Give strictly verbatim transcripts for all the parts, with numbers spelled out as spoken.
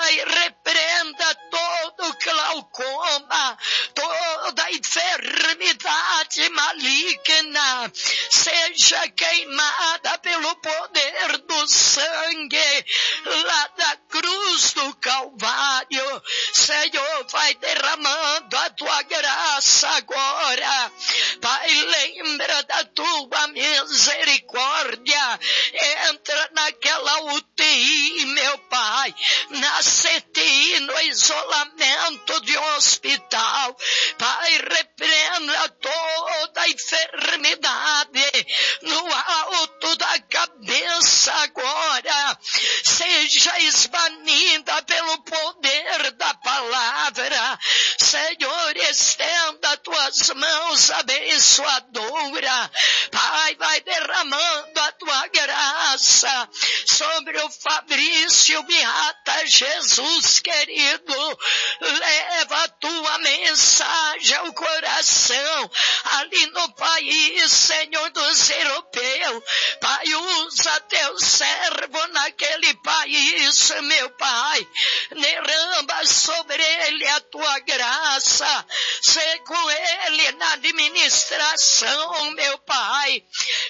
Pai, repreenda todo glaucoma, toda enfermidade maligna, seja queimada pelo poder do sangue lá da cruz do Calvário. Senhor, vai derramando a tua graça agora. Pai, lembra da tua misericórdia. Entra naquela U T I, meu Pai, na C T I, no isolamento de um hospital. Pai, repreenda toda enfermidade no alto da cabeça agora. Seja esbanida pelo poder da palavra. Senhor, estenda tuas mãos abençoadora. Pai, vai derramando a tua graça sobre o Fabrício Beata, Jesus querido. Leva a tua mensagem ao coração ali no país, Senhor, dos europeus. Pai, usa teu servo naquele país, meu Pai. Derrama sobre ele a tua graça. Sê com ele na administração, meu Pai.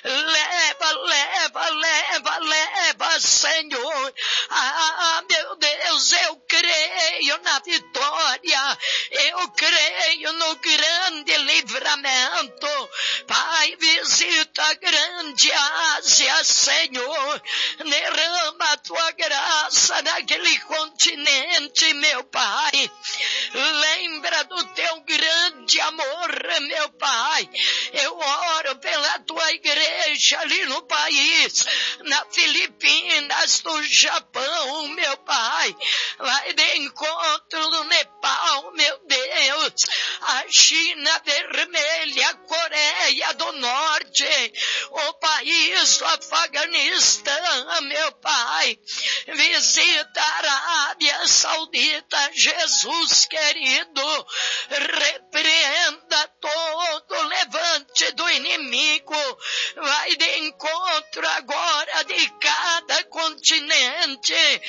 Leva, leva, leva, leva, Senhor. Ah, meu Deus, eu creio na vitória. Eu creio no grande livramento. Pai, visita a grande Ásia, Senhor. Derrama a tua graça naquele continente, meu Pai. Lembra do teu grande amor, meu Pai. Eu oro pela tua igreja ali no país, na Filipinas, no Japão, meu Pai. Vai de encontro do Nepal, meu Deus. A China vermelha, a Coreia do Norte, o país do Afeganistão, meu Pai. Visita a Arábia Saudita, Jesus querido. Repreenda todo levante do inimigo. Vai de encontro agora de cada continente.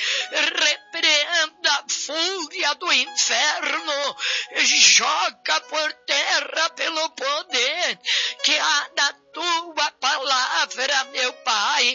Repreenda a fúria do inferno. Joga por terra pelo poder que há na tua palavra, meu Pai.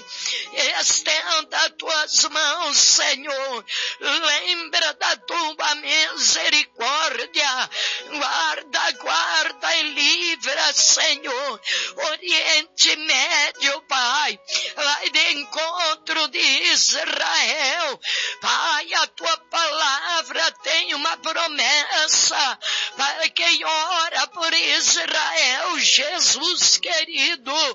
Estenda tuas mãos, Senhor. Lembra da tua misericórdia. Guarda, guarda e livra, Senhor. Oriente Médio, Pai. Vai de encontro de Israel. Pai, a tua palavra tem uma promessa para quem ora por Israel, Jesus querido.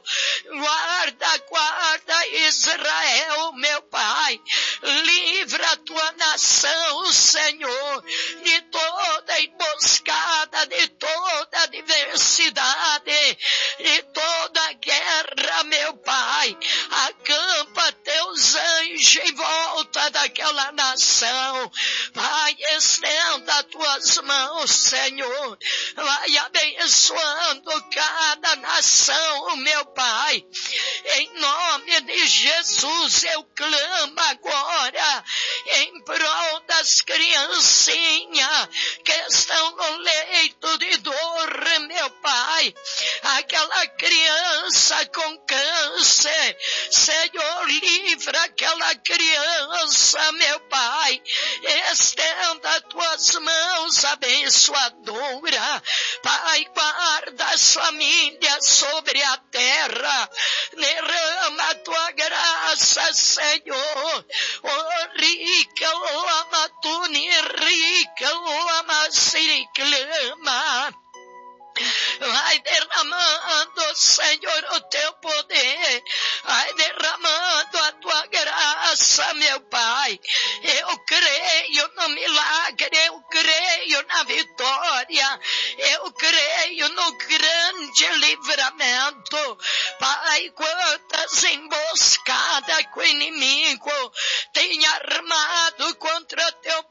Guarda, guarda Israel, meu Pai. Livra a tua nação, Senhor, de toda emboscada, de toda adversidade, de toda guerra, meu Pai. Acampa teus anjos em volta daquela nação. Pai, estenda tuas mãos, Senhor. Vai abençoando cada nação, meu Pai. Em nome de Jesus eu clamo agora em prol das criancinhas que estão no leito de dor, meu Pai. Aquela criança com câncer, Senhor, livra aquela criança, meu Pai. Estenda tuas mãos abençoadora. Pai, guarda as famílias sobre a terra. Derrama a tua graça, Senhor. Oh, rica, lama tuni, rica, lama siriclama. Vai derramando, Senhor, o teu poder. Vai derramando a tua graça, meu Pai. Eu creio no milagre, eu creio na vitória. Eu creio no grande livramento. Pai, quantas emboscadas que o inimigo tem armado